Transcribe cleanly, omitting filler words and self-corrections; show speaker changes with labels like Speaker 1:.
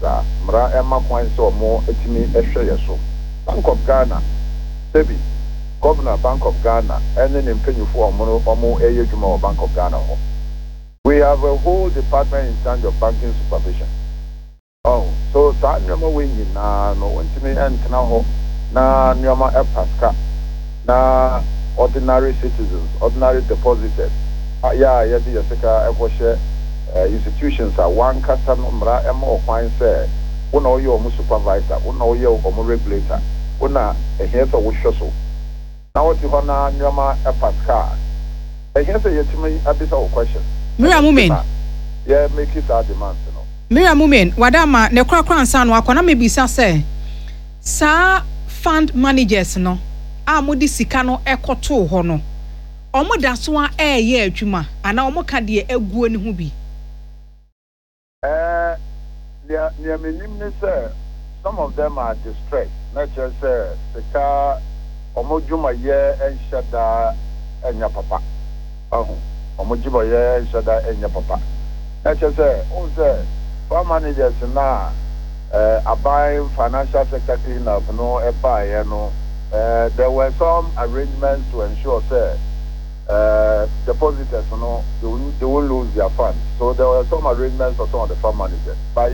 Speaker 1: sa mra emma kwan so mo etimi ehwe yeso Bank of Ghana Sebi Governor Bank of Ghana and then impanyufo omo eyedwuma Bank of Ghana ho. We have a whole department in charge of banking supervision. Oh, so that nyoma we nyina no ntimi entena ho na nyoma epaska na ordinary citizens, ordinary depositors. Yeah, yedi yesika ehwohye institutions are one kasa no mra ema okwan say wona oye omo supervisor, wona oye omo regulator, wona ehia so wo hweso. Na what you na nyoma epaska. Ehia say yetimi abisa wo question.
Speaker 2: Mira Mumen.
Speaker 1: Yeah, make it our demands, you know.
Speaker 2: Mira Mumen, wadama ne kwakwa ansano akona mebisa say sa fund managers no a modi sika no ekoto ho no. Omo da so a ye adwuma ana omo ka de aguo ne ho bi.
Speaker 1: Near menim say some of them are distressed. Not just say sika omo dwuma ye enhyada enya papa. Omojibo ye shada enya papa. Let's say, farm managers na abide financial sector cleanup no no. There were some arrangements to ensure say depositors no they won't lose their funds. So there were some arrangements for some of the farm managers. But